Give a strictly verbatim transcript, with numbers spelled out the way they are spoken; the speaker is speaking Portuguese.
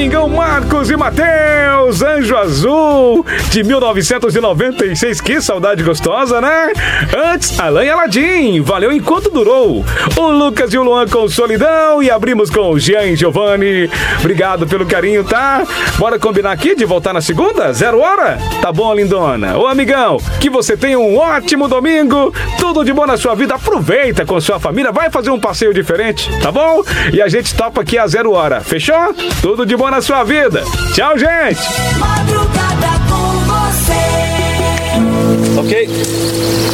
Domingão Marcos e Matheus, Anjo Azul, de mil novecentos e noventa e seis. Que saudade gostosa, né? Antes, Alan e Aladim, valeu enquanto durou. O Lucas e o Luan com Solidão. E abrimos com o Jean e Giovanni. Obrigado pelo carinho, tá? Bora combinar aqui de voltar na segunda? Zero hora? Tá bom, lindona. Ô, amigão, que você tenha um ótimo domingo. Tudo de bom na sua vida. Aproveita com sua família. Vai fazer um passeio diferente, tá bom? E a gente topa aqui a zero hora. Fechou? Tudo de bom na sua vida. Tchau, gente. Madrugada com você. Ok.